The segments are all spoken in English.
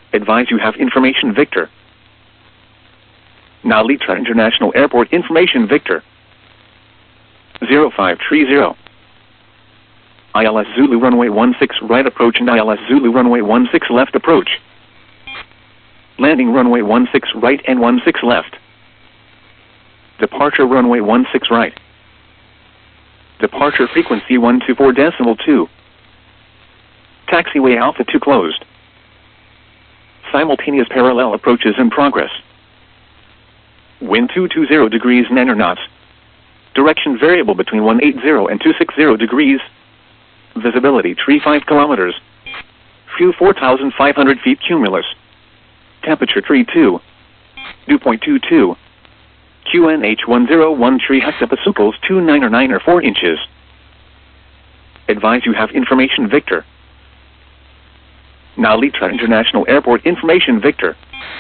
Advise you have information Victor. Now Litra International Airport information Victor. 0530. ILS Zulu runway 16 right approach and ILS Zulu runway 16 left approach. Landing runway 16 right and 16 left. Departure runway 16 right. Departure frequency 124.2. Taxiway Alpha 2 closed. Simultaneous parallel approaches in progress. Wind 220 degrees 9 knots. Direction variable between 180 and 260 degrees. Visibility 35 kilometers. Fuel 4,500 feet cumulus. Temperature 32. Dew point 22. QNH 1013 hectopascals 299 or 4 inches. Advise you have information Victor. Now Litra International Airport information Victor.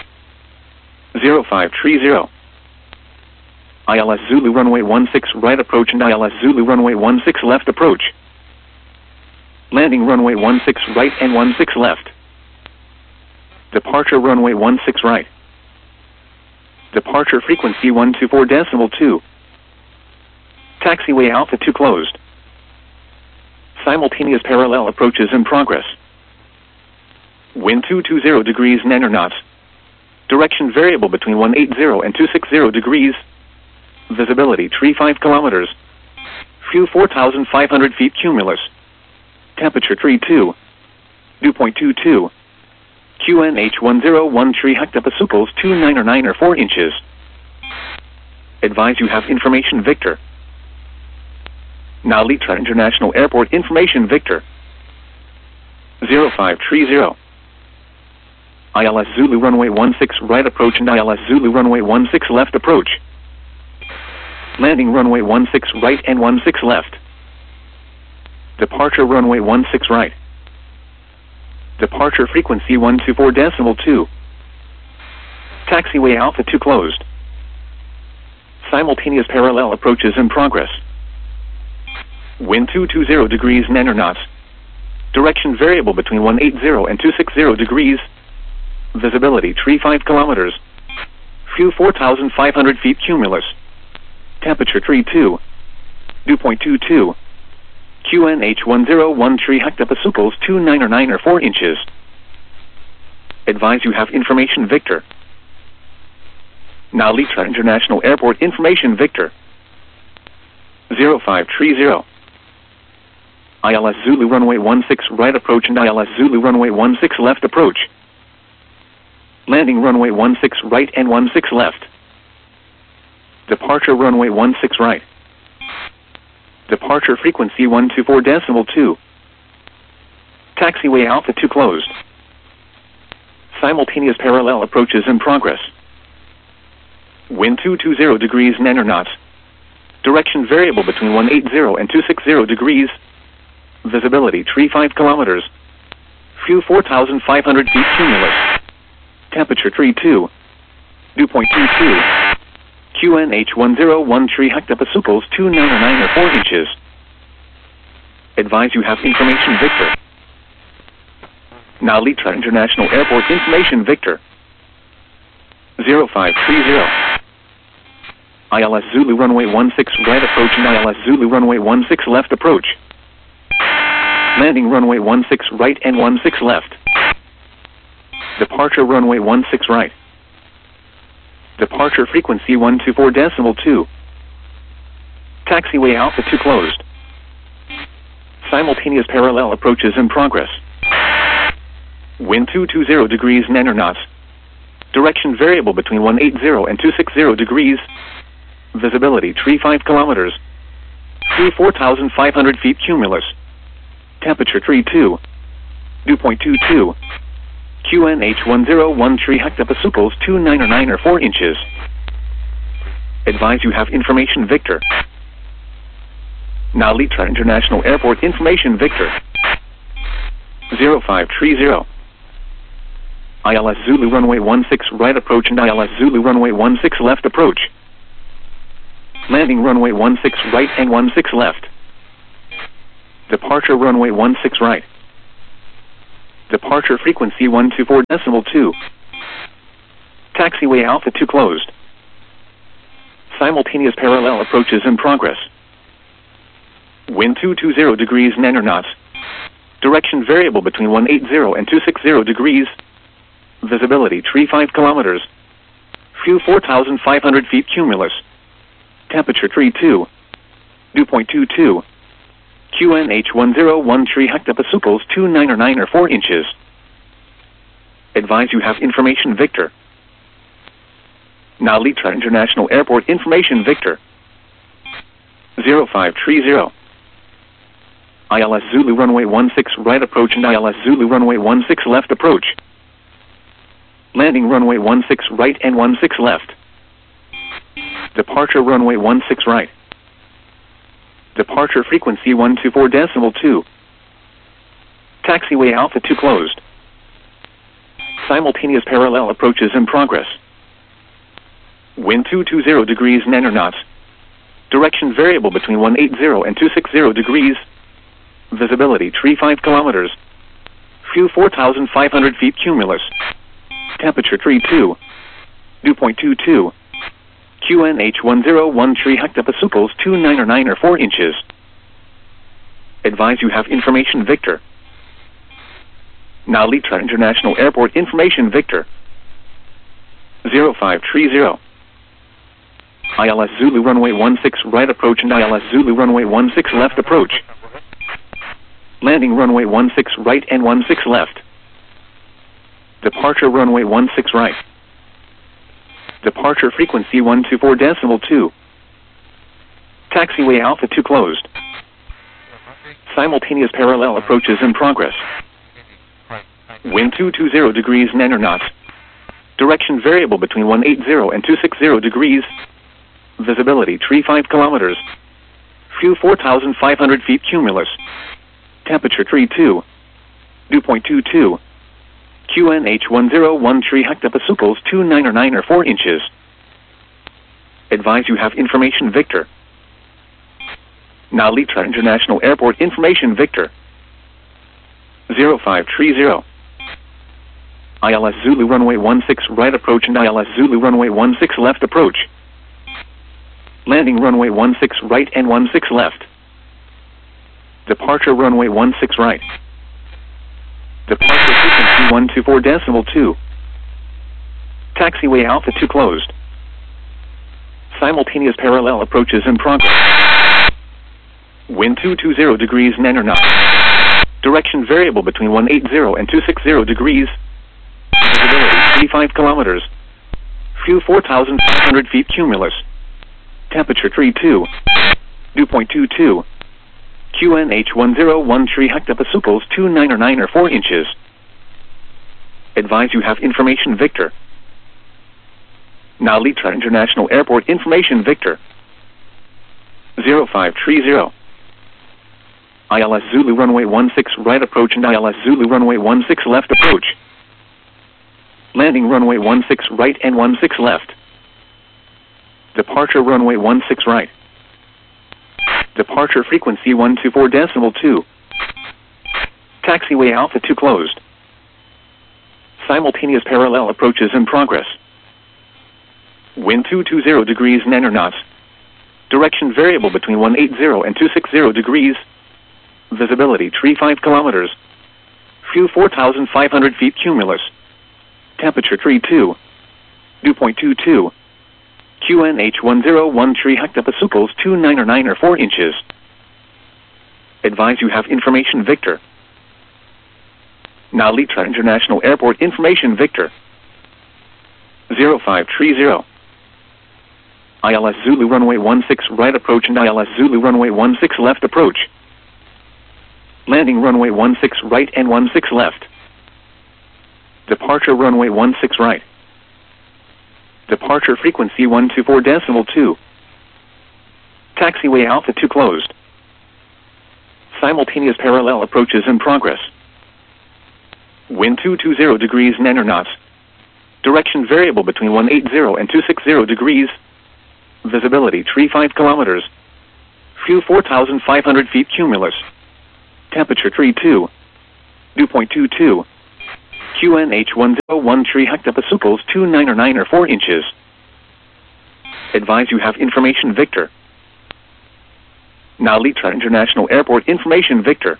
0530. ILS Zulu runway 16 right approach and ILS Zulu runway 16 left approach. Landing runway 16 right and 16 left. Departure runway 16 right. Departure frequency 124.2. Taxiway Alpha 2 closed. Simultaneous parallel approaches in progress. Wind 220 degrees 9 knots. Direction variable between 180 and 260 degrees. Visibility 35 kilometers. Fuel 4,500 feet cumulus. Temperature 32. Dew point 22. QNH 1013 hectopascals 299 or 4 inches. Advise you have information Victor. Now Litra International Airport information Victor. 0530. ILS Zulu runway 16 right approach and ILS Zulu runway 16 left approach. Landing runway 16 right and 16 left. Departure runway 16 right. Departure frequency 124.2. Taxiway Alpha 2 closed. Simultaneous parallel approaches in progress. Wind 220 degrees 9 knots. Direction variable between 180 and 260 degrees. Visibility 35 kilometers. Fuel 4,500 feet cumulus. Temperature 32. Dew point 22. QNH 1013 hectopascals 299 or 4 inches. Advise you have information Victor. Now Litra International Airport information Victor. 0530. ILS Zulu runway 16 right approach and ILS Zulu runway 16 left approach. Landing runway 16 right and 16 left. Departure runway 16 right. Departure frequency 124.2. Taxiway Alpha 2 closed. Simultaneous parallel approaches in progress. Wind 220 degrees 9 knots. Direction variable between 180 and 260 degrees. Visibility 35 kilometers. Fuel 4,500 feet cumulus. Temperature 32. Dew point 22. QNH 1013 hectopascals 299 or 4 inches. Advise you have information Victor. Now Litra International Airport information Victor. 0530. ILS Zulu runway 16 right approach and ILS Zulu runway 16 left approach. Landing runway 16 right and 16 left. Departure runway 16 right. Departure frequency 124.2. Taxiway Alpha 2 closed. Simultaneous parallel approaches in progress. Wind 220 degrees 9 knots. Direction variable between 180 and 260 degrees. Visibility 35 kilometers. Fuel 4,500 feet cumulus. Temperature 32. Dew point 22. QNH 1013 hectopascals 299 or 4 inches. Advise you have information Victor. Now Litra International Airport information Victor. 0530. ILS Zulu runway 16 right approach and ILS Zulu runway 16 left approach. Landing runway 16 right and 16 left. Departure runway 16 right. Departure frequency 124.2. Taxiway Alpha 2 closed. Simultaneous parallel approaches in progress. Wind 220 degrees 9 knots. Direction variable between 180 and 260 degrees. Visibility 35 kilometers. Fuel 4,500 feet cumulus. Temperature 32. Dew point 22. QNH 1013 hectopascals 299 or 4 inches. Advise you have information Victor. Now Litra International Airport information Victor. 0530. ILS Zulu runway 16 right approach and ILS Zulu runway 16 left approach. Landing runway 16 right and 16 left. Departure runway 16 right. Departure frequency 124.2. Taxiway Alpha 2 closed. Simultaneous parallel approaches in progress. Wind 220 degrees 9 knots. Direction variable between 180 and 260 degrees. Visibility 35 kilometers. Fuel 4,500 feet cumulus. Temperature 32. Dew point 22. QNH 1013 hectopascals 299 or 4 inches. Advise you have information Victor. Now Litra International Airport information Victor. 0530. ILS Zulu runway 16 right approach and ILS Zulu runway 16 left approach. Landing runway 16 right and 16 left. Departure runway 16 right. Departure frequency 124.2. Taxiway Alpha 2 closed. Simultaneous parallel approaches in progress. Wind 220 degrees 9 knots. Direction variable between 180 and 260 degrees. Visibility 35 kilometers. Fuel 4,500 feet cumulus. Temperature 32. Dew point 22. QNH 1013 hectopascals 299 or 4 inches. Advise you have information Victor. Now Litra International Airport information Victor. 0530. ILS Zulu runway 16 right approach and ILS Zulu runway 16 left approach. Landing runway 16 right and 16 left. Departure runway 16 right. Departure frequency 124.2. Taxiway Alpha 2 closed. Simultaneous parallel approaches in progress. Wind 220 degrees 9 knots. Direction variable between 180 and 260 degrees. Visibility 35 kilometers. Fuel 4,500 feet cumulus. Temperature 32. Dew point 22. QNH 1013 hectopascals 299 or 4 inches. Advise you have information Victor. Now Litra International Airport information Victor. 0530. ILS Zulu runway 16 right approach and ILS Zulu runway 16 left approach. Landing runway 16 right and 16 left. Departure runway 16 right. Departure frequency 124.2. Taxiway Alpha 2 closed. Simultaneous parallel approaches in progress. Wind 220 degrees 9 knots. Direction variable between 180 and 260 degrees. Visibility 35 kilometers. Fuel 4,500 feet cumulus. Temperature 32. Dew point 22. QNH 1013 hectopascals 299 or 4 inches. Advise you have information Victor. Now Litra International Airport information Victor. 0530. ILS Zulu runway 16 right approach and ILS Zulu runway 16 left approach. Landing runway 16 right and 16 left. Departure runway 16 right. Departure frequency 124.2. Taxiway Alpha 2 closed. Simultaneous parallel approaches in progress. Wind 220 degrees 9 knots. Direction variable between 180 and 260 degrees. Visibility 35 kilometers. Fuel 4,500 feet cumulus. Temperature 32. Dew point 22. QNH 101 hectopascals 299 or 4 inches. Advise you have information Victor. Now Litra International Airport information Victor.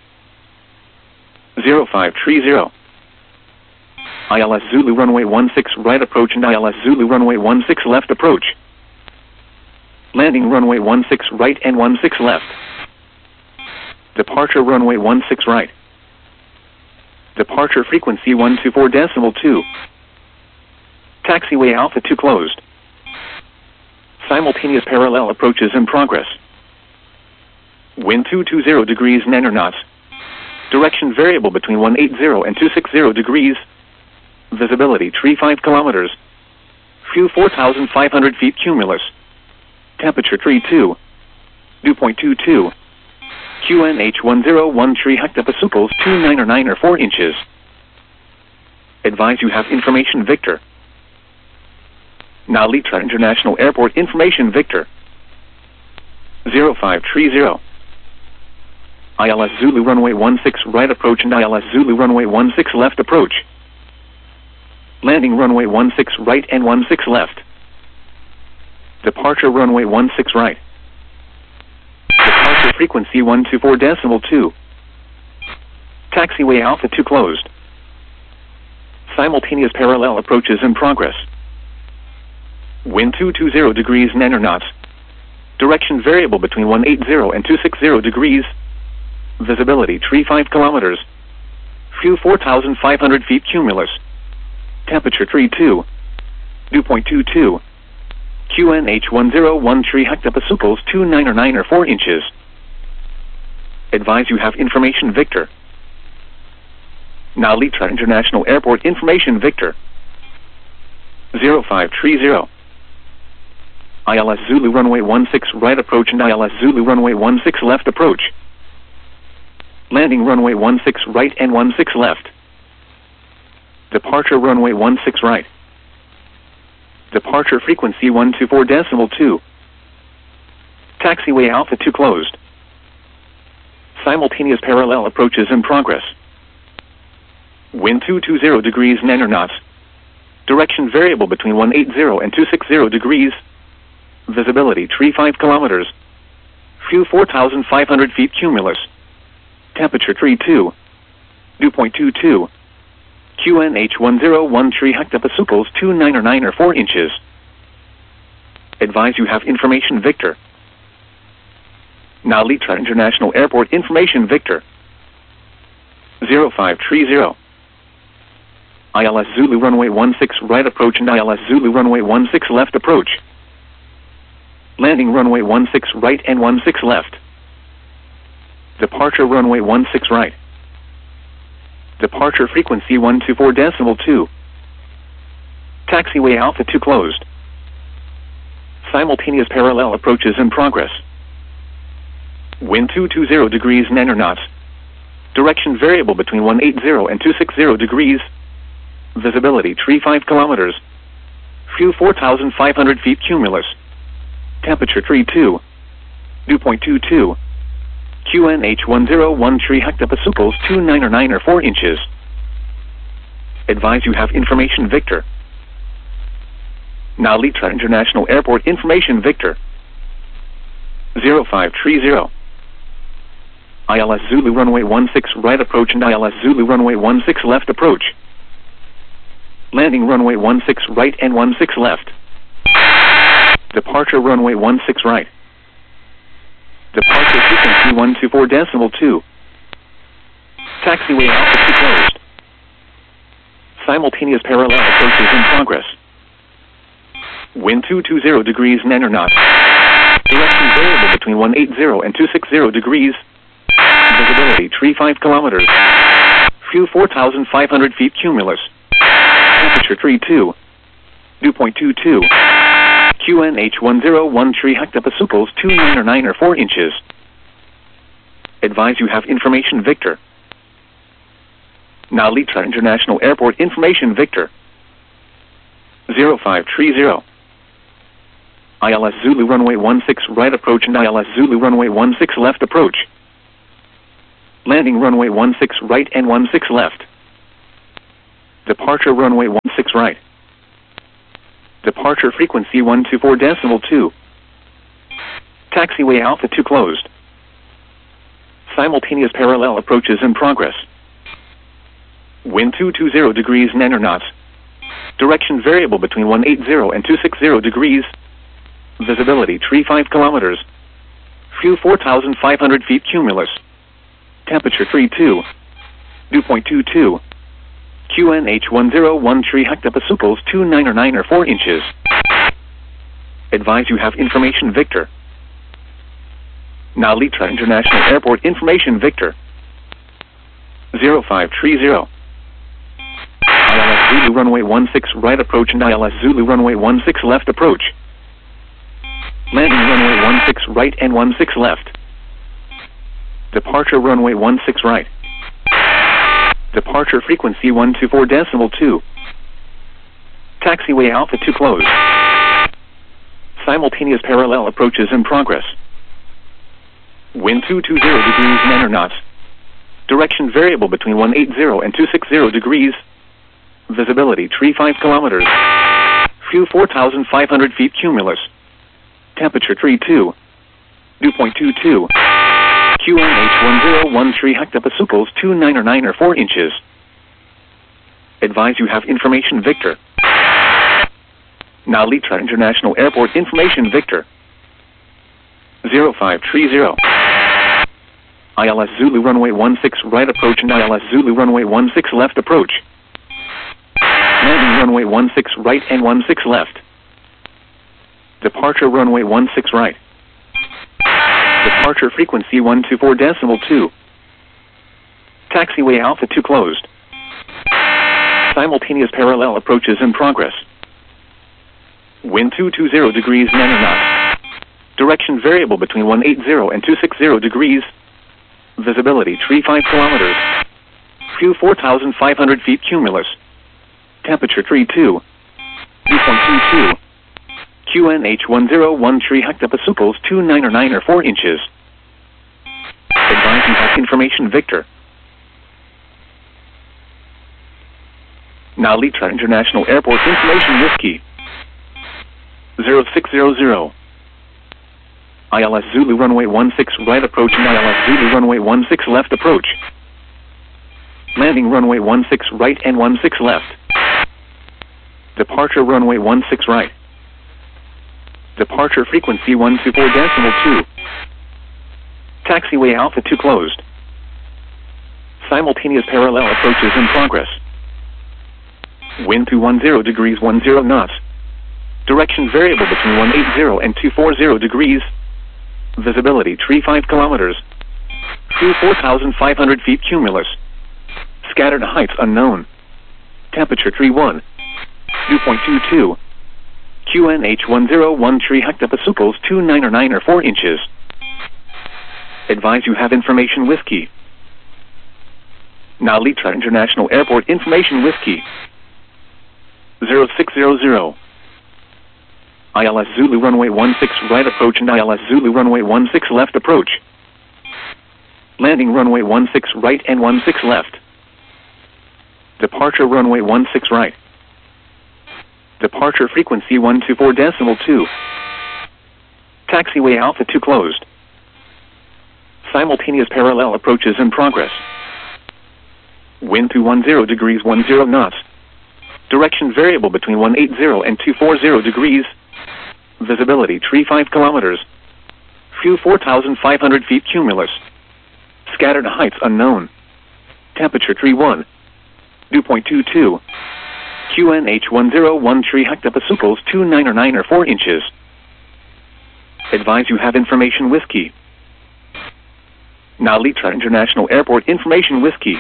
0530. ILS Zulu runway 16 right approach and ILS Zulu runway 16 left approach. Landing runway 16 right and 16 left. Departure runway 16 right. Departure frequency 124.2. Taxiway Alpha 2 closed. Simultaneous parallel approaches in progress. Wind 220 degrees 9 knots. Direction variable between 180 and 260 degrees. Visibility 35 kilometers. Fuel 4,500 feet cumulus. Temperature 32. Dew point 22. QNH 101 hectopascals 299 or 4 inches. Advise you have information Victor. Now Litra International Airport information Victor. 0530. ILS Zulu runway 16 right approach and ILS Zulu runway 16 left approach. Landing runway 16 right and 16 left. Departure runway 16 right. Departure frequency 124.2. Taxiway Alpha 2 closed. Simultaneous parallel approaches in progress. Wind 220 degrees 9 knots. Direction variable between 180 and 260 degrees. Visibility 35 kilometers. Fuel 4,500 feet cumulus. Temperature 32. Dew point 22. QNH 101 hectopascals 299 or 4 inches. Advise you have information Victor. Now Litra International Airport information Victor. 0530. ILS Zulu runway 16 right approach and ILS Zulu runway 16 left approach. Landing runway 16 right and 16 left. Departure runway 16 right. Departure frequency 124.2. Taxiway Alpha 2 closed. Simultaneous parallel approaches in progress. Wind 220 degrees 9 knots. Direction variable between 180 and 260 degrees. Visibility 35 kilometers. Fuel 4,500 feet cumulus. Temperature 32. Dew point 22. QNH 101 hectopascals 299 or 4 inches. Advise you have information Victor. Now Litra International Airport information Victor. 0530. ILS Zulu runway 16 right approach and ILS Zulu runway 16 left approach. Landing runway 16 right and 16 left. Departure runway 16 right. Departure frequency 124.2. Taxiway Alpha 2 closed. Simultaneous parallel approaches in progress. Wind 220 degrees 9 knots. Direction variable between 180 and 260 degrees. Visibility 35 kilometers. Fuel 4,500 feet cumulus. Temperature 32. Dew point 22. QNH 101 hectopascals 299 or 4 inches. Advise you have information Victor. Now Litra International Airport information Victor. 0530. ILS Zulu runway 16 right approach and ILS Zulu runway 16 left approach. Landing runway 16 right and 16 left. Departure runway 16 right. Departure frequency 124.2. Taxiway Alpha 2 closed. Simultaneous parallel approaches in progress. Wind 220 degrees 9 knots. Direction variable between 180 and 260 degrees. Visibility 35 kilometers. Fuel 4,500 feet cumulus. Temperature 32. Dew point 22. QNH 101 hectopascals 299 or 4 inches. Advise you have information Victor. Now Litra International Airport information Victor. 0530. ILS Zulu runway 16 right approach and ILS Zulu runway 16 left approach. Landing runway 16 right and 16 left. Departure runway 16 right. Departure frequency 124.2. Taxiway Alpha 2 closed. Simultaneous parallel approaches in progress. Wind 220 degrees 9 knots. Direction variable between 180 and 260 degrees. Visibility tree 5 kilometers. Fuel 4,500 feet cumulus. Temperature 32. Dew point 22. QNH 101 hectopascals 299 or 4 inches. Advise you have information Victor. Nalita International Airport information Victor. 0530. ILS Zulu runway 16 right approach and ILS Zulu runway 16 left approach. Landing runway 16 right and 16 left. Departure runway 16 right. Departure frequency 124.2. Taxiway Alpha 2 closed. Simultaneous parallel approaches in progress. Wind 220 degrees 9 knots. Direction variable between 180 and 260 degrees. Visibility tree 5 kilometers. Fuel 4,500 feet cumulus. Temperature 32. Dew point 22. QNH 101 hectopascals 299 or 4 inches. Advise you have information Victor. Nalita International Airport information Victor. 0530. ILS Zulu runway 16 right approach and ILS Zulu runway 16 left approach. Landing runway 16 right and 16 left. Departure runway 16 right. Departure frequency 124.2. Taxiway Alpha 2 closed. Simultaneous parallel approaches in progress. Wind 220 degrees 9 knots. Direction variable between 180 and 260 degrees. Visibility tree 5 kilometers. Fuel 4,500 feet cumulus. Temperature 32. Dew point 22. QNH 101 hectopascals 299 or 4 inches. Advise you have information Victor. Nalita International Airport information Whiskey. 0600. ILS Zulu runway 16 right approach and ILS Zulu runway 16 left approach. Landing runway 16 right and 16 left. Departure runway 16 right. Departure frequency 124.2. Taxiway Alpha 2 closed. Simultaneous parallel approaches in progress. Wind 210 degrees 10 knots. Direction variable between 180 and 240 degrees. Visibility tree 5 kilometers. Fuel 4,500 feet cumulus. Scattered heights unknown. Temperature 31. Dew point 22. QNH 101 hectopascals 299 or 4 inches. Advise you have information Whiskey. Nalita International Airport information Whiskey. 0600. ILS Zulu runway 16 right approach and ILS Zulu runway 16 left approach. Landing runway 16 right and 16 left. Departure runway 16 right. Departure frequency 124.2. Taxiway Alpha 2 closed. Simultaneous parallel approaches in progress. Wind 210 degrees 10 knots. Direction variable between 180 and 240 degrees. Visibility tree 5 kilometers. Fuel 4,500 feet cumulus. Scattered heights unknown. Temperature 31. Dew point 22. QNH 101 hectopascals 299 or 4 inches. Advise you have information Whiskey. Nalita International Airport information Whiskey.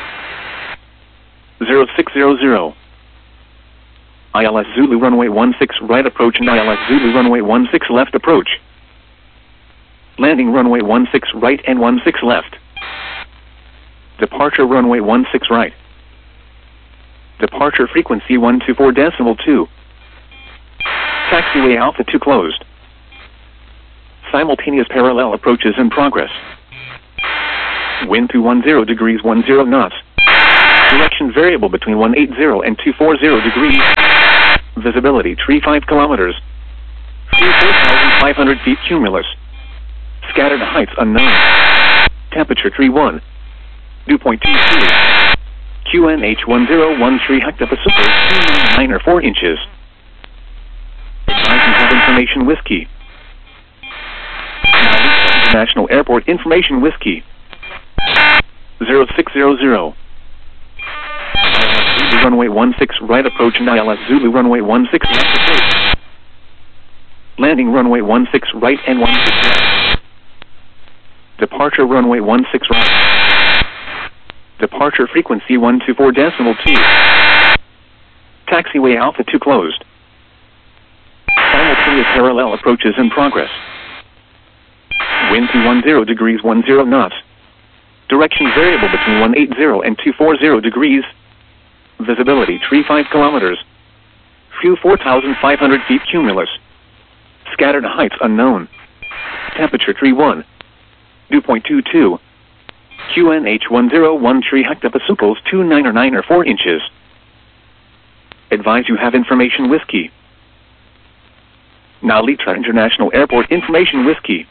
0600. ILS Zulu runway 16 right approach and ILS Zulu runway 16 left approach. Landing runway 16 right and 16 left. Departure runway 16 right. Departure frequency 124.2. Taxiway Alpha 2 closed. Simultaneous parallel approaches in progress. Wind 210 degrees 10 knots. Direction variable between 180 and 240 degrees. Visibility tree 5 kilometers. View 4,500 feet cumulus. Scattered heights unknown. Temperature tree 1. Dew point 22. QNH101 hectopascals 299 or 4 inches. Advise you have information whiskey. International Airport Information Whiskey 0600. Zulu runway 16 right approach and ILS Zulu runway 16 left approach. Landing runway 16 right and 16 left. Departure runway 16 right. Departure frequency 124.2. Taxiway Alpha 2 closed. Simultaneous parallel approaches in progress. Wind 210 degrees 10 knots. Direction variable between 180 and 240 degrees. Visibility tree 5 kilometers. View 4,500 feet cumulus. Scattered heights unknown. Temperature tree 1. Dew point 22. QNH101 hectopascals 299 or 4 inches. Advise you have information whiskey. Now Litra International Airport Information Whiskey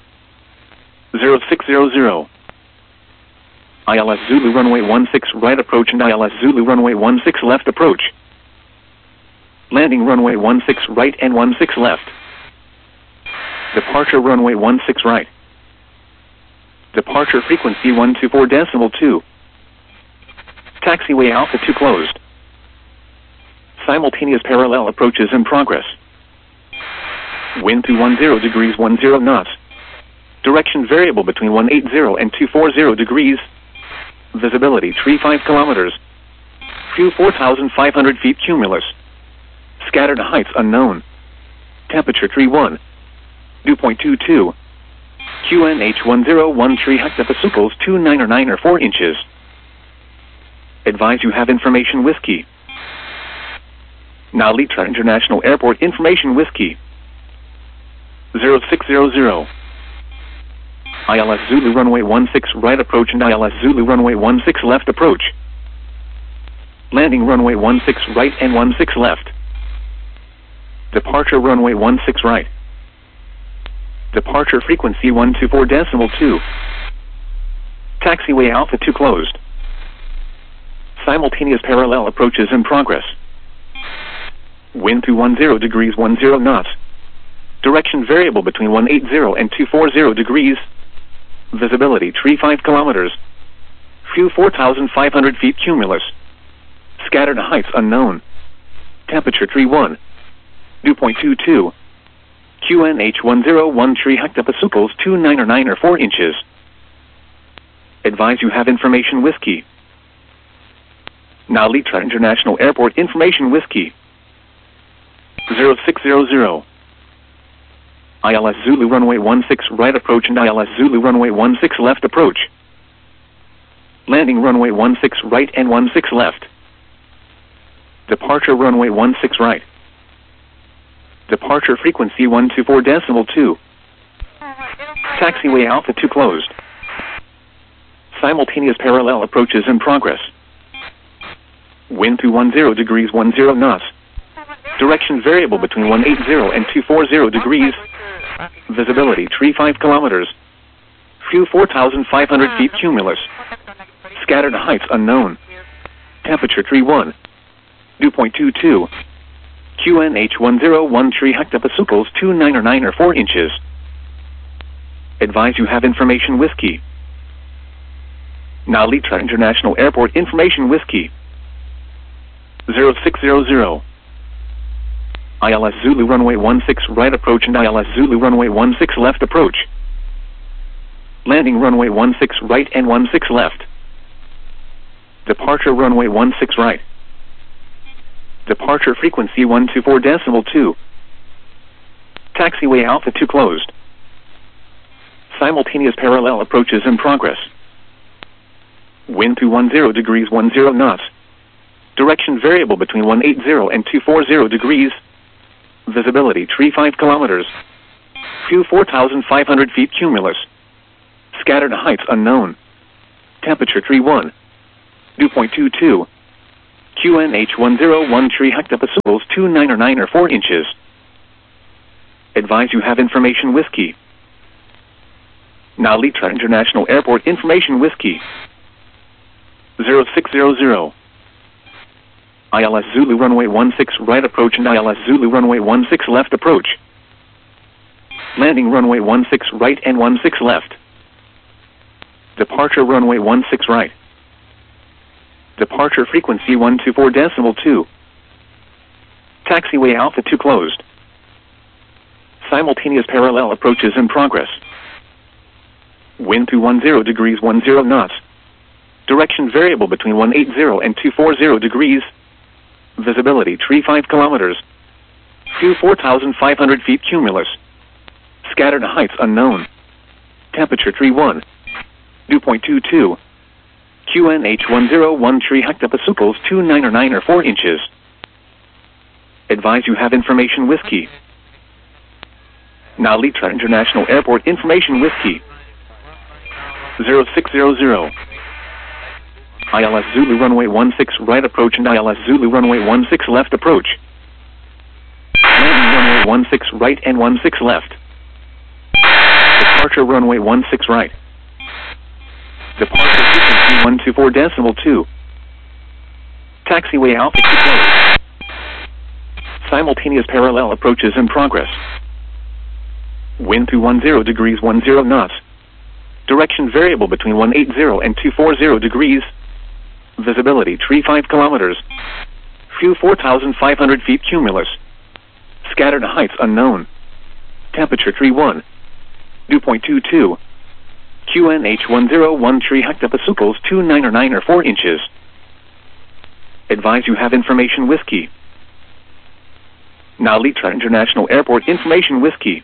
0600. ILS Zulu runway 16 right approach and ILS Zulu runway 16 left approach. Landing runway 16 right and 16 left. Departure runway 16 right. Departure frequency 124.2. Taxiway Alpha 2 closed. Simultaneous parallel approaches in progress. Wind 210 degrees 10 knots. Direction variable between 180 and 240 degrees. Visibility tree 5 kilometers. View 4,500 feet cumulus. Scattered heights unknown. Temperature tree 1. Dew point 22. QNH101 hectopascals 299 or 4 inches. Advise you have information whiskey. Now Litra International Airport Information Whiskey 0600. ILS Zulu runway 16 right approach and ILS Zulu runway 16 left approach. Landing runway 16 right and 16 left. Departure runway 16 right. Departure frequency 124.2. Taxiway Alpha 2 closed. Simultaneous parallel approaches in progress. Wind 210 degrees 10 knots. Direction variable between 180 and 240 degrees. Visibility tree 5 kilometers. View 4,500 feet cumulus. Scattered heights unknown. Temperature tree 1. Dew point 22. QNH101 hectopascals 299 or 4 inches. Advise you have information whiskey. Now Litra International Airport Information Whiskey 0600. ILS Zulu runway 16 right approach and ILS Zulu runway 16 left approach. Landing runway 16 right and 16 left. Departure runway 16 right. Departure frequency 124.2. Taxiway Alpha 2 closed. Simultaneous parallel approaches in progress. Wind 210 degrees 10 knots. Direction variable between 180 and 240 degrees. Visibility tree 5 kilometers. View 4,500 feet cumulus. Scattered heights unknown. Temperature tree 1. Dew point 22. QNH101 hectopascals 299 or 4 inches. Advise you have information whiskey. Now Litra International Airport Information Whiskey 0600. ILS Zulu runway 16 right approach and ILS Zulu runway 16 left approach. Landing runway 16 right and 16 left. Departure runway 16 right. Departure frequency 124.2. Taxiway Alpha 2 closed. Simultaneous parallel approaches in progress. Wind 210 degrees 10 knots. Direction variable between 180 and 240 degrees. Visibility tree 5 kilometers. View 4,500 feet cumulus. Scattered heights unknown. Temperature tree 1. 2.22. QNH101 hectopascals 299 or 4 inches. Advise you have information whiskey. Now Litra International Airport information whiskey. 0600. ILS Zulu runway 16 right approach and ILS Zulu runway 16 left approach. Landing runway 16 right and 16 left. Departure runway 16 right. Departure frequency 124.2. Taxiway Alpha 2 closed. Simultaneous parallel approaches in progress. Wind 210 degrees 10 knots. Direction variable between 180 and 240 degrees. Visibility 35 kilometers. View 4,500 feet cumulus. Scattered heights unknown. Temperature 31. 2.22. QNH101 hectopascals 299 or 4 inches. Advise you have information whiskey. Now Litra International Airport information whiskey. 0600. ILS Zulu runway 16 right approach and ILS Zulu runway 16 left approach. Landing runway 16 right and 16 left. Departure runway 16 right. Departure frequency 124.2. Taxiway Alpha 2 closed. Simultaneous parallel approaches in progress. Wind 210 degrees 10 knots. Direction variable between 180 and 240 degrees. Visibility 35 kilometers. View 4,500 feet cumulus. Scattered heights unknown. Temperature 31. 2.22. QNH101 hectopascals 299 or 4 inches. Advise you have information whiskey. Now Litra International Airport information whiskey.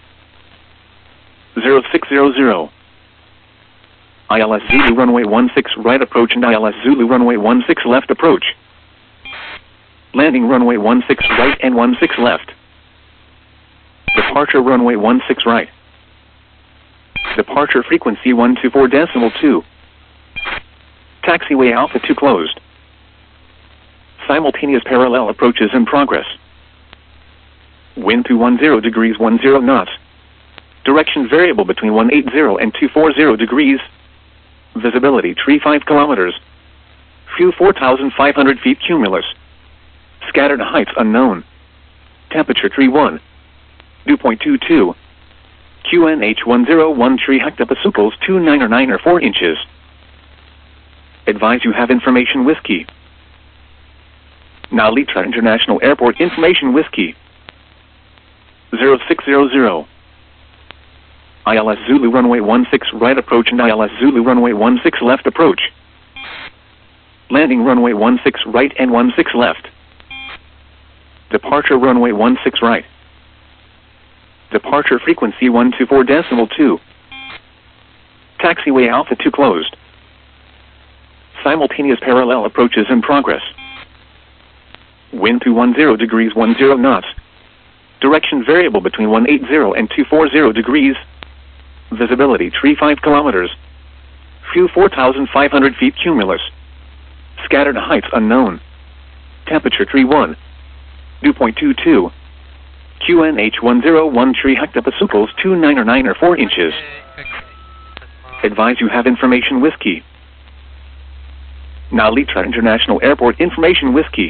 0600. ILS Zulu runway 16 right approach and ILS Zulu runway 16 left approach. Landing runway 16 right and 16 left. Departure runway 16 right. Departure frequency 124.2. Taxiway Alpha 2 closed. Simultaneous parallel approaches in progress. Wind 210 degrees 10 knots. Direction variable between 180 and 240 degrees. Visibility 35 kilometers. View 4,500 feet cumulus. Scattered heights unknown. Temperature 31. 2.22. QNH101 hectopascals 299 or 4 inches. Advise you have information whiskey. Now Litra International Airport information whiskey. 0600. ILS Zulu runway 16 right approach and ILS Zulu runway 16 left approach. Landing runway 16 right and 16 left. Departure runway 16 right. Departure frequency 124.2. Taxiway Alpha 2 closed. Simultaneous parallel approaches in progress. Wind 210 degrees 10 knots. Direction variable between 180 and 240 degrees. Visibility 35 kilometers. View 4,500 feet cumulus. Scattered heights unknown. Temperature 31. 2.22. QNH101 hectopascals 299 or 4 inches. Advise you have information whiskey. Now Litra International Airport information whiskey.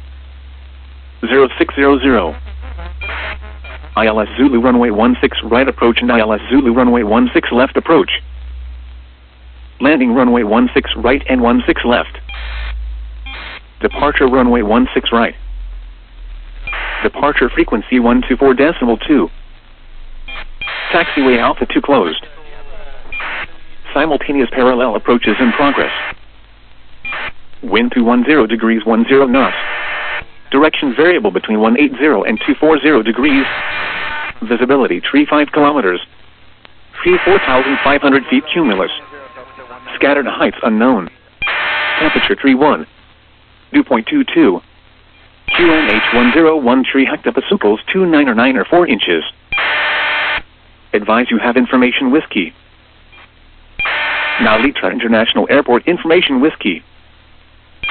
0600. ILS Zulu runway 16 right approach and ILS Zulu runway 16 left approach. Landing runway 16 right and 16 left. Departure runway 16 right. Departure frequency 124.2. Taxiway Alpha 2 closed. Simultaneous parallel approaches in progress. Wind 210 degrees 10 knots. Direction variable between 180 and 240 degrees. Visibility 35 kilometers. View 4,500 feet cumulus. Scattered heights unknown. Temperature 31. 2.22. QNH101 hectopascals 299 or 4 inches. Advise you have information whiskey. Now Litra International Airport information whiskey.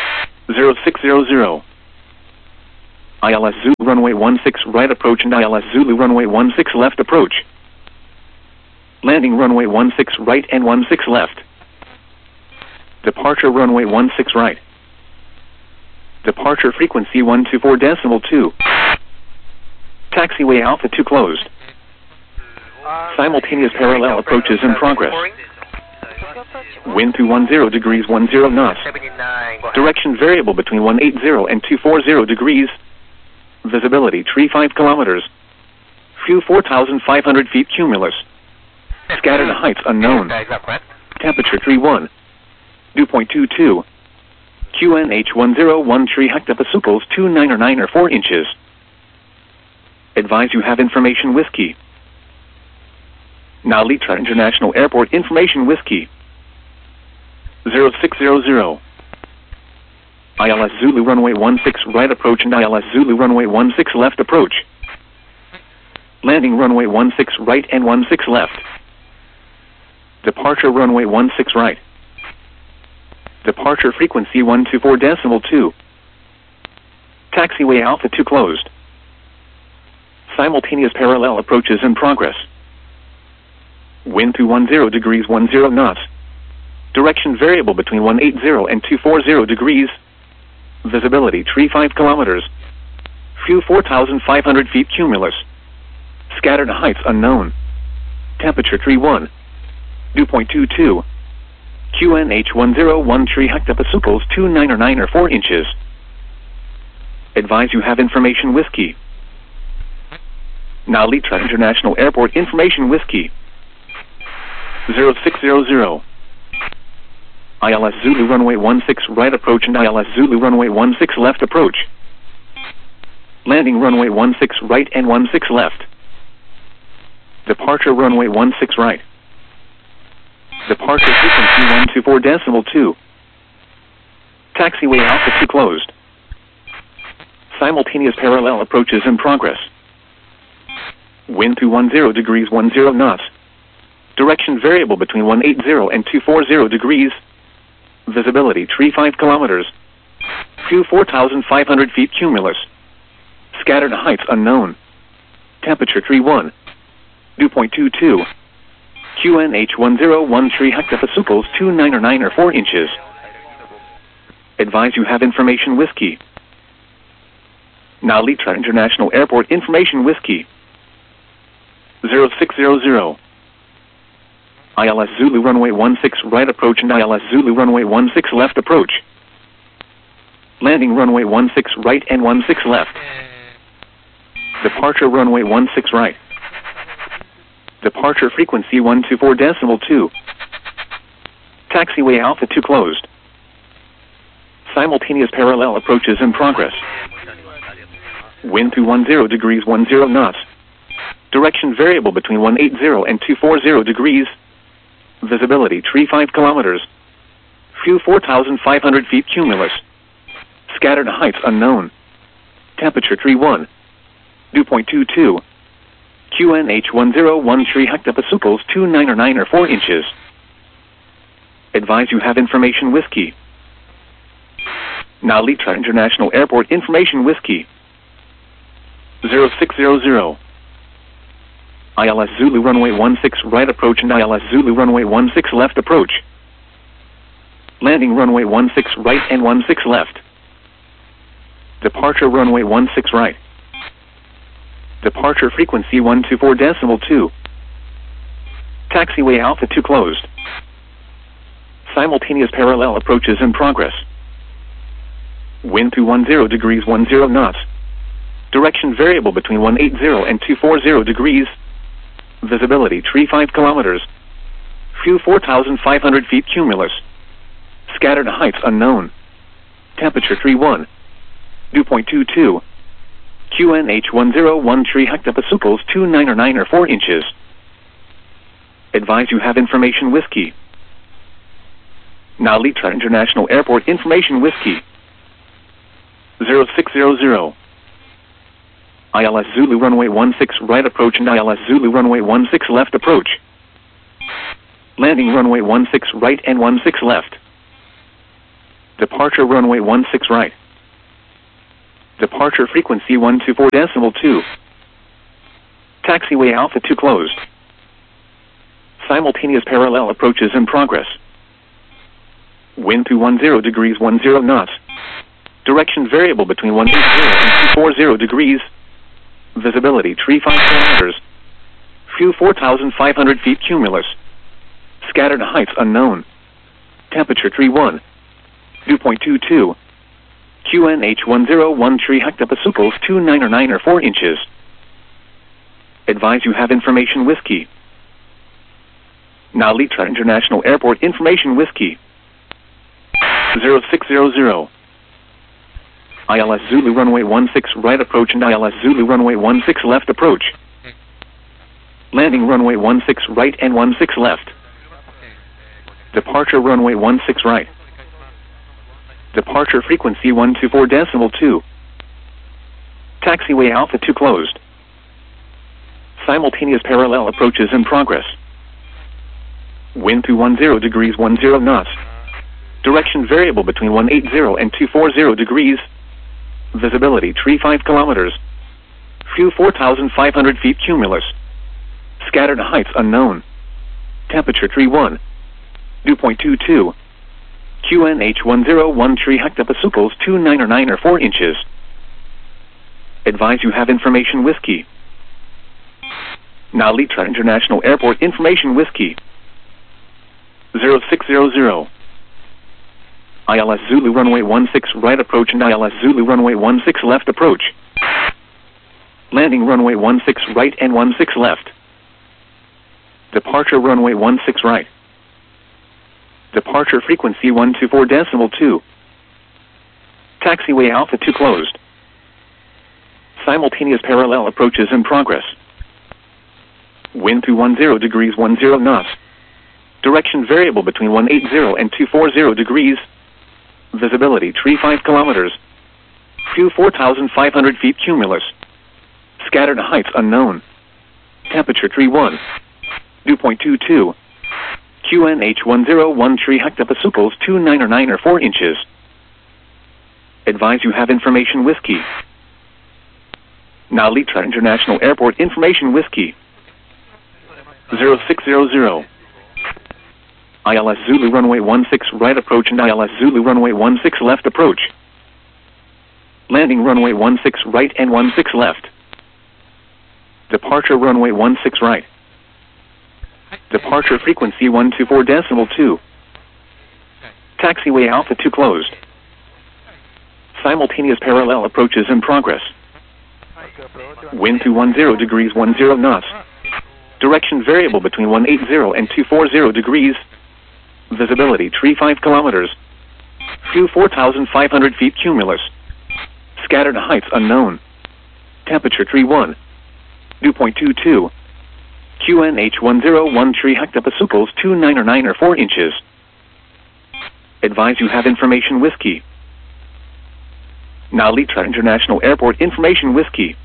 0600. ILS Zulu runway 16 right approach and ILS Zulu runway 16 left approach. Landing runway 16 right and 16 left. Departure runway 16 right. Departure frequency 124.2. Taxiway Alpha 2 closed. Simultaneous parallel approaches in progress. Wind 210 degrees 10 knots. Direction variable between 180 and 240 degrees. Visibility 35 kilometers. Few 4,500 feet cumulus. Scattered heights unknown. Temperature 31. Dew point 22. QNH 101 hectopascals 299 or 4 inches. Advise you have information whiskey. Now Litra International Airport information whiskey. 0600. ILS Zulu runway 16 right approach and ILS Zulu runway 16 left approach. Landing runway 16 right and 16 left. Departure runway 16 right. Departure frequency 124.2. Taxiway Alpha 2 closed. Simultaneous parallel approaches in progress. Wind 210 degrees 10 knots. Direction variable between 180 and 240 degrees. Visibility 35 kilometers. Few 4,500 feet cumulus. Scattered heights unknown. Temperature 31. Dew point 22. QNH 101 hectopascals 299 or 4 inches. Advise you have information whiskey. Now Litra International Airport information whiskey. 0600. ILS Zulu runway 16 right approach and ILS Zulu runway 16 left approach. Landing runway 16 right and 16 left. Departure runway 16 right. Departure frequency 124.2. Taxiway Alpha 2 closed. Simultaneous parallel approaches in progress. Wind 210 degrees 10 knots. Direction variable between 180 and 240 degrees. Visibility 35 kilometers. Few 4,500 feet cumulus. Scattered heights unknown. Temperature 31. Dew point 22. QNH 101 hectopascals 299 or 4 inches. Advise you have information whiskey. Now Litra International Airport information whiskey. 0600. ILS Zulu runway 16 right approach and ILS Zulu runway 16 left approach. Landing runway 16 right and 16 left. Departure runway 16 right. Departure frequency 124.2. Taxiway Alpha 2 closed. Simultaneous parallel approaches in progress. Wind 210 degrees 10 knots. Direction variable between 180 and 240 degrees. Visibility 35 kilometers. Few 4,500 feet cumulus. Scattered heights unknown. Temperature 31. Dew point 22. QNH 101 hectopascals 299 or 4 inches. Advise you have information whiskey. Now Litra International Airport information whiskey. 0600. ILS Zulu runway 16 right approach and ILS Zulu runway 16 left approach. Landing runway 16 right and 16 left. Departure runway 16 right. Departure frequency 124.2. Taxiway Alpha 2 closed. Simultaneous parallel approaches in progress. Wind 210 degrees 10 knots. Direction variable between 180 and 240 degrees. Visibility 35 kilometers. Few 4,500 feet cumulus. Scattered heights unknown. Temperature 31. Dew point 22. QNH 101 hectopascals 299 or 4 inches. Advise you have information whiskey. Now Litra International Airport information whiskey. 0600. ILS Zulu runway 16 right approach and ILS Zulu runway 16 left approach. Landing runway 16 right and 16 left. Departure runway 16 right. Departure frequency 124.2. Taxiway Alpha 2 closed. Simultaneous parallel approaches in progress. Wind 210 degrees 10 knots. Direction variable between 180 and 240 degrees. Visibility tree 5 kilometers. Few 4,500 feet cumulus. Scattered heights unknown. Temperature tree 1. Dew point 22. QNH 101 tree hectopascals 299 or 4 inches. Advise you have information Whiskey. Now Litra International Airport information Whiskey. 0600. ILS Zulu runway 16 right approach and ILS Zulu runway 16 left approach. Landing runway 16 right and 16 left. Departure runway 16 right. Departure frequency 124.2. Taxiway Alpha 2 closed. Simultaneous parallel approaches in progress. Wind 210 degrees 10 knots. Direction variable between 180 and 240 degrees. Visibility tree 5 kilometers. Few 4,500 feet cumulus. Scattered heights unknown. Temperature tree 1. Dew point 22. QNH 101 tree hectopascals 299 or 4 inches. Advise you have information Whiskey. Now Litra International Airport information Whiskey. 0600. ILS Zulu runway 16 right approach and ILS Zulu runway 16 left approach. Landing runway 16 right and 16 left. Departure runway 16 right. Departure frequency 124.2. Taxiway Alpha 2 closed. Simultaneous parallel approaches in progress. Wind 210 degrees 10 knots. Direction variable between 180 and 240 degrees. Visibility tree 5 kilometers. Few 4,500 feet cumulus. Scattered heights unknown. Temperature tree 1. Dew point 22. QNH 101 tree hectopascals 299 or 4 inches. Advise you have information Whiskey. Now Litra International Airport information Whiskey. 0600. ILS Zulu runway 16 right approach and ILS Zulu runway 16 left approach. Landing runway 16 right and 16 left. Departure runway 16 right. Departure frequency 124.2. Taxiway Alpha 2 closed. Simultaneous parallel approaches in progress. Wind 210 degrees 10 knots. Direction variable between 180 and 240 degrees. Visibility tree 5 kilometers. Few 4,500 feet cumulus. Scattered heights unknown. Temperature tree 1. Dew point 22. QNH 101 tree hectopascals 299 or 4 inches. Advise you have information Whiskey. Now Litra International Airport information Whiskey.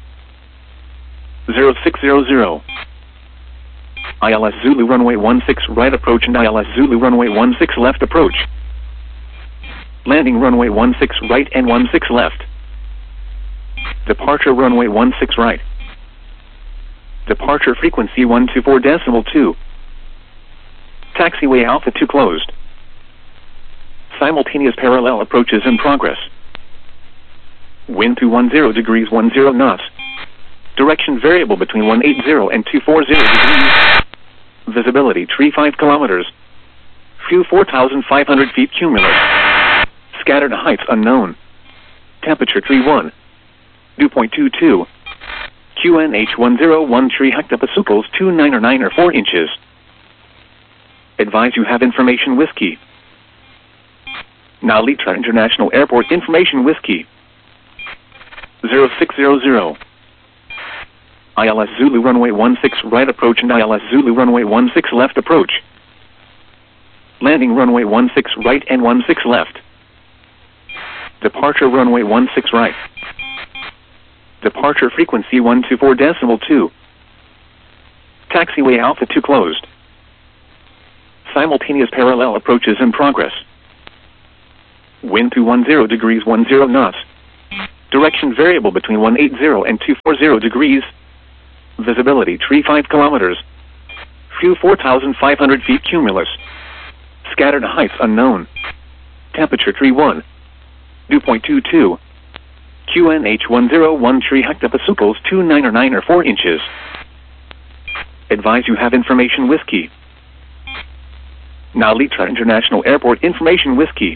0600. ILS Zulu runway 16 right approach and ILS Zulu runway 16 left approach. Landing runway 16 right and 16 left. Departure runway 16 right. Departure frequency 124.2. Taxiway Alpha 2 closed. Simultaneous parallel approaches in progress. Wind 210 degrees 10 knots. Direction variable between 180 and 240 degrees. Visibility tree 5 kilometers. Few 4,500 feet cumulus. Scattered heights unknown. Temperature tree 1. Dew point 22. QNH 101 tree hectopascals 299 or 4 inches. Advise you have information Whiskey. Now Litra International Airport information Whiskey. 0600. ILS Zulu runway 16 right approach and ILS Zulu runway 16 left approach. Landing runway 16 right and 16 left. Departure runway 16 right. Departure frequency 124.2. Taxiway Alpha 2 closed. Simultaneous parallel approaches in progress. Wind 210 degrees 10 knots. Direction variable between 180 and 240 degrees. Visibility tree 5 kilometers. View 4,500 feet cumulus. Scattered heights unknown. Temperature tree 1. Dew point 22. QNH 101 tree hectopasucles 299 or 4 inches. Advise you have information whiskey. Now Litra International Airport information whiskey.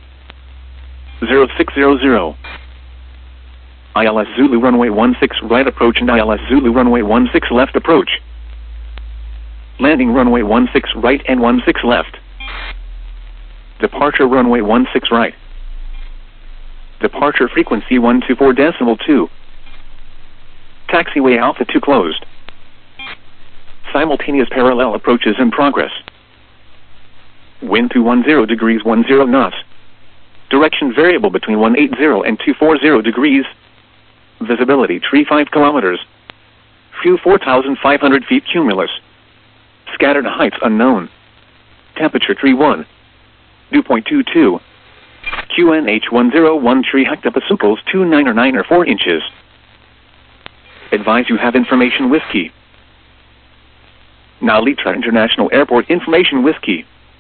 0600. ILS Zulu runway 16 right approach and ILS Zulu runway 16 left approach. Landing runway 16 right and 16 left. Departure runway 16 right. Departure frequency 124.2. Taxiway Alpha 2 closed. Simultaneous parallel approaches in progress. Wind 210 degrees 10 knots. Direction variable between 180 and 240 degrees. Visibility tree 5 kilometers. View 4,500 feet cumulus. Scattered heights unknown. Temperature tree 1. Dew point 22. QNH 101 tree hectopasucles 299 or 4 inches. Advise you have information whiskey. Now Litra International Airport information whiskey.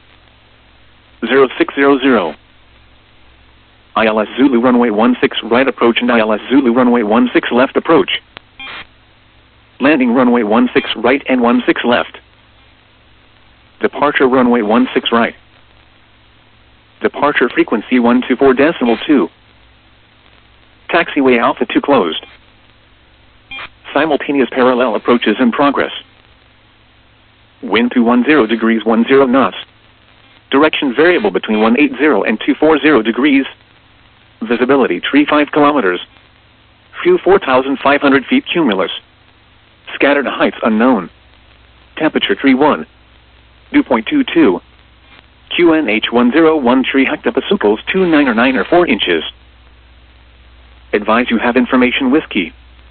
0600. ILS Zulu runway 16 right approach and ILS Zulu runway 16 left approach. Landing runway 16 right and 16 left. Departure runway 16 right. Departure frequency 124.2. Taxiway Alpha 2 closed. Simultaneous parallel approaches in progress. Wind 210 degrees 10 knots. Direction variable between 180 and 240 degrees. Visibility tree 5 kilometers. View 4,500 feet cumulus. Scattered heights unknown. Temperature tree 1. Dew point 22. QNH 101 tree hectopasucles 299 or 4 inches. Advise you have information whiskey.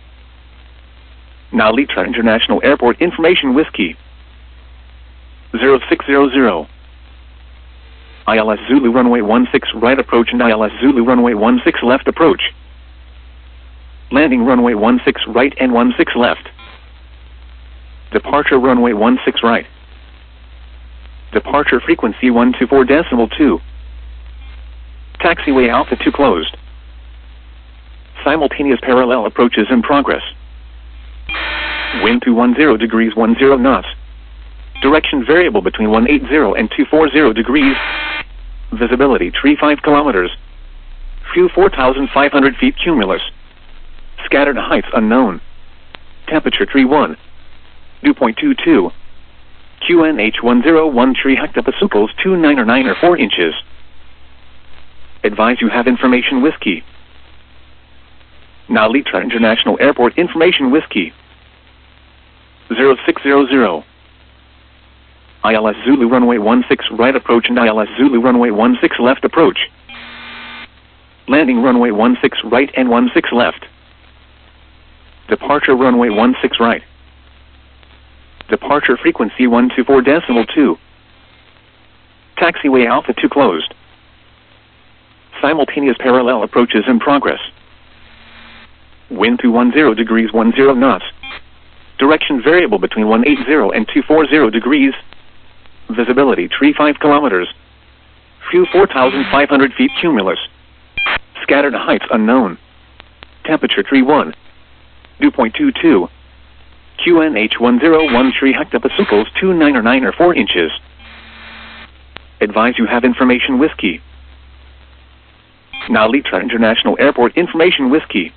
Now Litra International Airport information whiskey. 0600. ILS Zulu runway 16 right approach and ILS Zulu runway 16 left approach. Landing runway 16 right and 16 left. Departure runway 16 right. Departure frequency 124.2. Taxiway Alpha 2 closed. Simultaneous parallel approaches in progress. Wind 210 degrees 10 knots. Direction variable between 180 and 240 degrees. Visibility tree 5 kilometers. View 4,500 feet cumulus. Scattered heights unknown. Temperature tree 1. Dew point 22. QNH 101 tree hectopasucles 299 or 4 inches. Advise you have information whiskey. Now Litra International Airport information whiskey. 0600. ILS Zulu runway 16 right approach and ILS Zulu runway 16 left approach. Landing runway 16 right and 16 left. Departure runway 16 right. Departure frequency 124.2. Taxiway Alpha 2 closed. Simultaneous parallel approaches in progress. Wind 210 degrees 10 knots. Direction variable between 180 and 240 degrees. Visibility tree 5 kilometers. View 4,500 feet cumulus. Scattered heights unknown. Temperature tree 1. Dew point 22. QNH 101 tree hectopasucles 299 or 4 inches. Advise you have information whiskey. Now Litra International Airport information whiskey.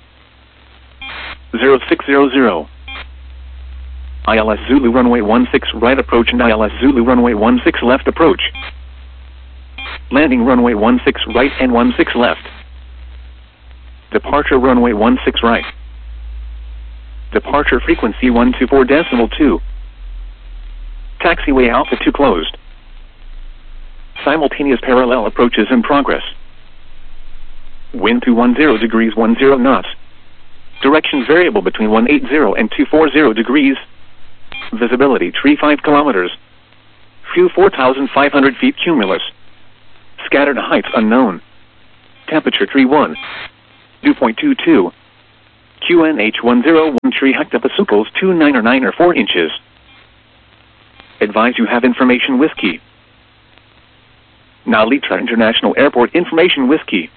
0600. ILS Zulu runway 16 right approach and ILS Zulu runway 16 left approach. Landing runway 16 right and 16 left. Departure runway 16 right. Departure frequency 124.2. Taxiway Alpha 2 closed. Simultaneous parallel approaches in progress. Wind 210 degrees 10 knots. Direction variable between 180 and 240 degrees. Visibility tree 5 kilometers. View 4,500 feet cumulus. Scattered heights unknown. Temperature 31. Dew point 22. QNH 101 hectopascals 299 or 4 inches. Advise you have information whiskey. Now Litra International Airport information whiskey.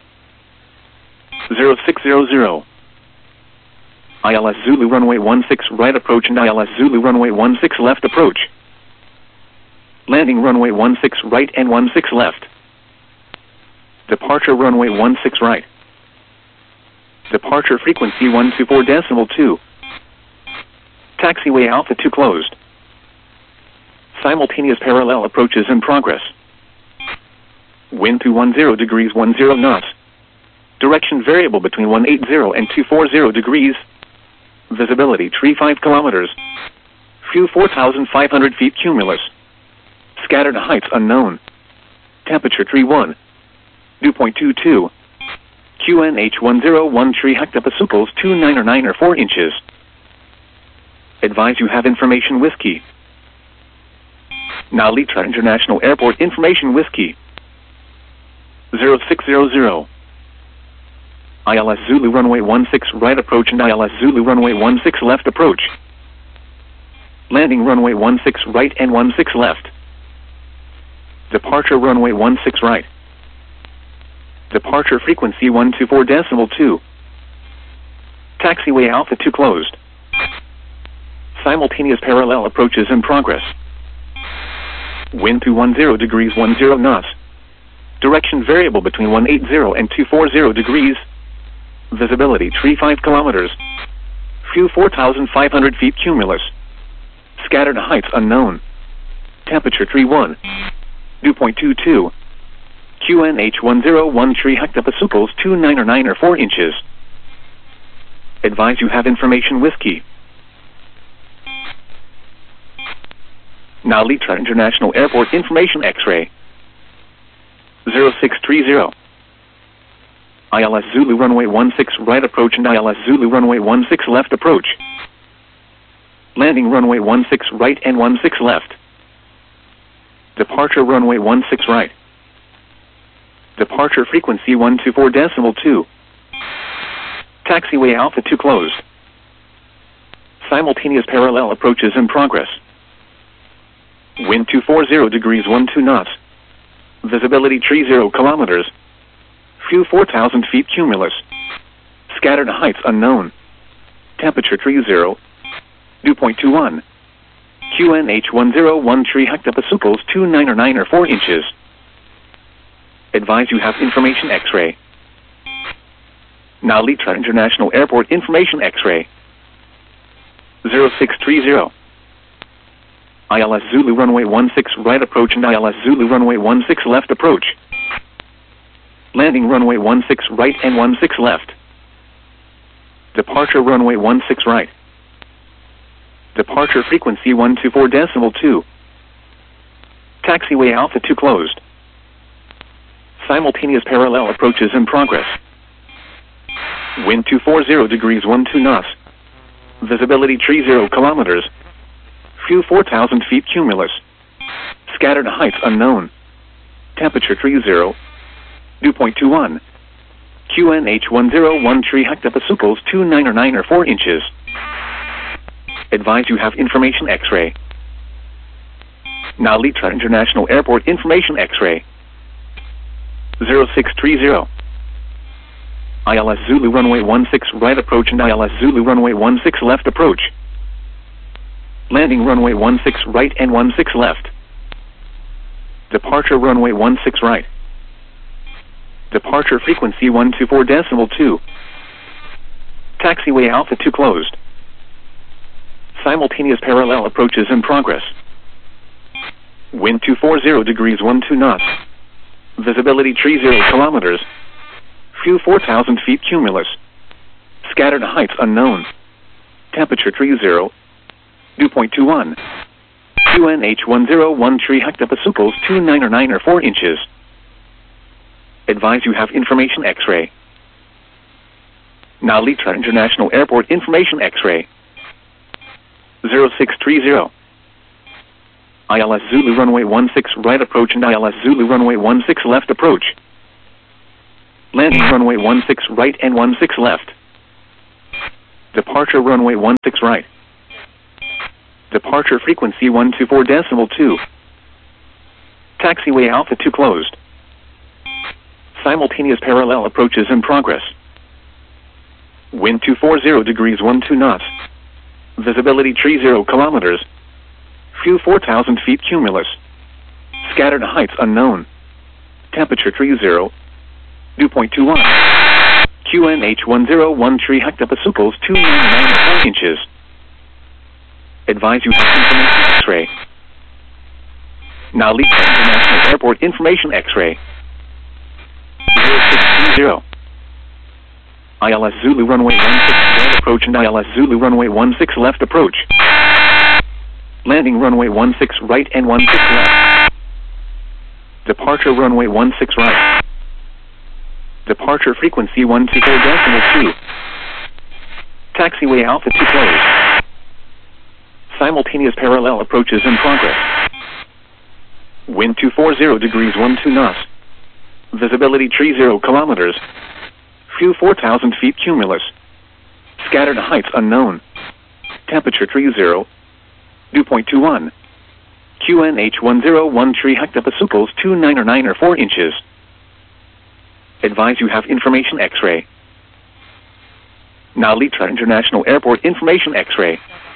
0600. ILS Zulu runway 16 right approach and ILS Zulu runway 16 left approach. Landing runway 16 right and 16 left. Departure runway 16 right. Departure frequency 124.2. Taxiway Alpha 2 closed. Simultaneous parallel approaches in progress. Wind 210 degrees 10 knots. Direction variable between 180 and 240 degrees. Visibility 35 kilometers. Few 4,500 feet cumulus. Scattered heights unknown. Temperature 31. Dew point 22. QNH 101 hectopascals 299 or 4 inches. Advise you have information whiskey. Now Litra International Airport information whiskey. 0600. ILS Zulu runway 16 right approach and ILS Zulu runway 16 left approach. Landing runway 16 right and 16 left. Departure runway 16 right. Departure frequency 124.2. Taxiway Alpha 2 closed. Simultaneous parallel approaches in progress. Wind 210 degrees 10 knots. Direction variable between 180 and 240 degrees. Visibility 35 kilometers. Few 4,500 feet cumulus. Scattered heights unknown. Temperature 31. Dew point 22. QNH 101 hectopascals 299 or 4 inches. Advise you have information whiskey. Now Litra International Airport information X-ray. 0630. ILS Zulu runway 16 right approach and ILS Zulu runway 16 left approach. Landing runway 16 right and 16 left. Departure runway 16 right. Departure frequency 124.2. Taxiway Alpha 2 closed. Simultaneous parallel approaches in progress. Wind 240 degrees 12 knots. Visibility 30 kilometers. Few 4,000 feet cumulus. Scattered heights unknown. Temperature 30. Dew point 21. QNH 101 hectopascals 299 or 4 inches. Advise you have information X-ray. Now Litra International Airport information X-ray. 0630. ILS Zulu runway 16 right approach and ILS Zulu runway 16 left approach. Landing runway 16 right and 16 left. Departure runway 16 right. Departure frequency 124.2. Taxiway Alpha 2 closed. Simultaneous parallel approaches in progress. Wind 240 degrees 12 knots. Visibility 30 kilometers. Few 4,000 feet cumulus. Scattered heights unknown. Temperature 30. Dew point 21. QNH 101 hectopascals 299 or 4 inches. Advise you have information X-ray. Now Litra International Airport information X-ray. 0630. ILS Zulu runway 16 right approach and ILS Zulu runway 16 left approach. Landing runway 16 right and 16 left. Departure runway 16 right. Departure frequency 124.2. Taxiway Alpha 2 closed. Simultaneous parallel approaches in progress. Wind 240 degrees 12 knots. Visibility 30 kilometers. Few 4,000 feet cumulus. Scattered heights unknown. Temperature 30. Dew point 21. QNH 101 hectopascals 299 or 4 inches. Advise you have information X-ray. Now Litra International Airport information X-ray. 0630. ILS Zulu runway 16 right approach and ILS Zulu runway 16 left approach. Landing runway 16 right and 16 left. Departure runway 16 right. Departure frequency 124.2. Taxiway Alpha 2 closed. Simultaneous parallel approaches in progress. Wind 240 degrees 12 knots. Visibility 30 kilometers. Fuel 4,000 feet cumulus. Scattered heights unknown. Temperature 30. Dew point 21. QNH 1013 hectopascals 299 inches. Advise you have information X-ray. Now leave International Airport information X-ray. 0630. ILS Zulu runway 16 right approach and ILS Zulu runway 16 left approach. Landing runway 16 right and 16 left. Departure runway 16 right. Departure frequency 124.2. Taxiway Alpha 2 closed. Simultaneous parallel approaches in progress. Wind 240 degrees 12 knots. Visibility 30 kilometers. Fuel 4,000 feet cumulus. Scattered heights unknown. Temperature 30. Dew point 21. QNH 1013 hectopascals 299 inches. Advise you have information X-ray. Now Litra International Airport information X-ray.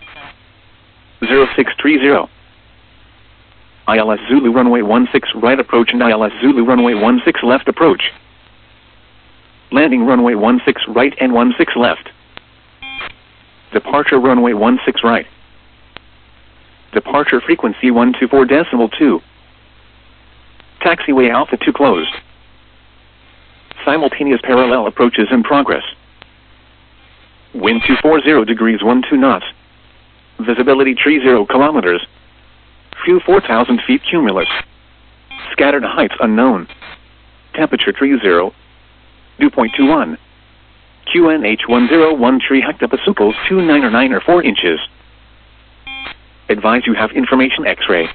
0630. ILS Zulu runway 16 right approach and ILS Zulu runway 16 left approach. Landing runway 16 right and 16 left. Departure runway 16 right. Departure frequency 124.2. Taxiway Alpha 2 closed. Simultaneous parallel approaches in progress. Wind 240 degrees 12 knots. Visibility 30 kilometers. Fuel 4,000 feet cumulus. Scattered heights unknown. Temperature 30. Dew point 21. QNH 1013 hectopascals 299 inches. Advise you have information X-ray.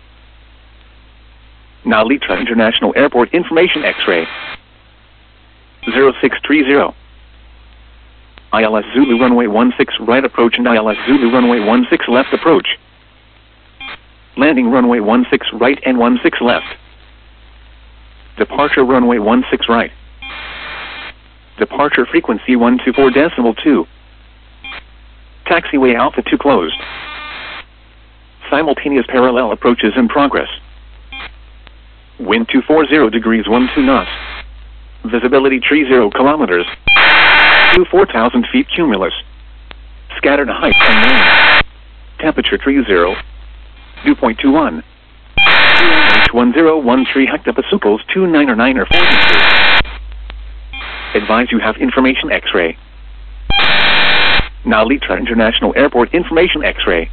Now Litra International Airport information X-ray. 0630. ILS Zulu runway 16 right approach and ILS Zulu runway 16 left approach. Landing runway 16 right and 16 left. Departure runway 16 right. Departure frequency 124.2. Taxiway Alpha 2 closed. Simultaneous parallel approaches in progress. Wind 240 degrees 12 knots. Visibility 30 kilometers. Fuel 4,000 feet cumulus. Scattered heights unknown. Temperature 30. Dew point 21. QNH 1013 hectopascals 299 inches. Advise you have information X-ray. Now Litra International Airport information X-ray.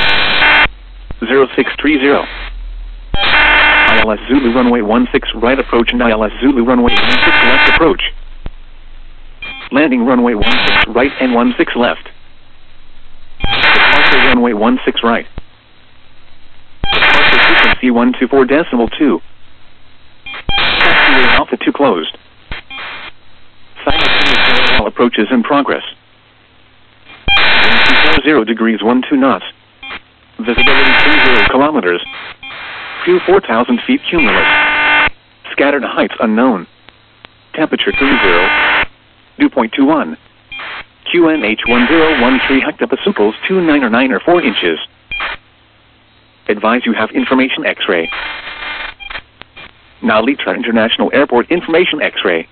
0630. ILS Zulu runway 16 right approach and ILS Zulu runway 16 left approach. Landing runway 16 right and 16 left. Departure runway 16 right. Departure frequency 124.2. Taxiway Alpha 2 closed. Simultaneous parallel approaches in progress. Wind 240 degrees 12 knots. Visibility 30 kilometers. Fuel 4,000 feet cumulus. Scattered heights unknown. Temperature 30. Dew point 21. QNH 1013 hectopascals 299 inches. Advise you have information X-ray. Now Litra International Airport information X-ray.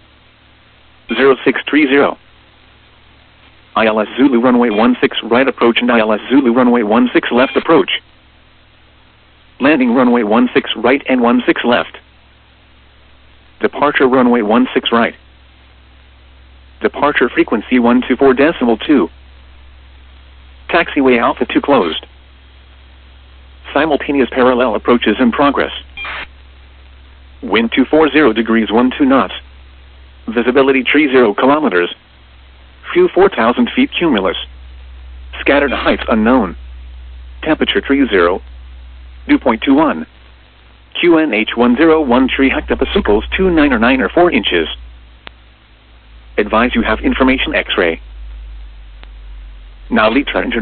0630. ILS Zulu runway 16 right approach and ILS Zulu runway 16 left approach. Landing runway 16 right and 16 left. Departure runway 16 right. Departure frequency 124.2. Taxiway Alpha 2 closed. Simultaneous parallel approaches in progress. Wind 240 degrees 12 knots. Visibility 30 kilometers. Fuel 4,000 feet cumulus. Scattered heights unknown. Temperature 30. Dew point 21. QNH 1013 hectopascals 299 inches. Advise you have information X-ray. Now Litra